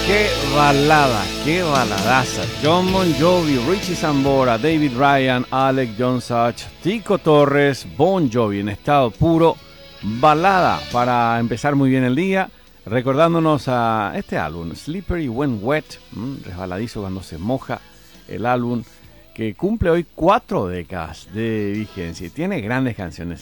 Qué baladaza. John Bon Jovi, Richie Sambora, David Ryan, Alex John Such, Tico Torres, Bon Jovi en estado puro. Balada para empezar muy bien el día, recordándonos a este álbum, Slippery When Wet, resbaladizo cuando se moja, el álbum que cumple hoy 4 décadas de vigencia y tiene grandes canciones.